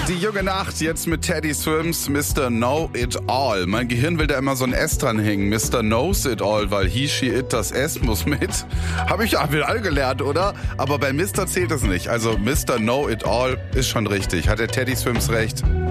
Die junge Nacht jetzt mit Teddy Swims, Mr. Know It All. Mein Gehirn will da immer so ein S dranhängen. Mr. Knows It All, weil he, she, it, das S muss mit. Habe ich all gelernt, oder? Aber bei Mr. zählt es nicht. Also Mr. Know It All ist schon richtig. Hat der Teddy Swims recht?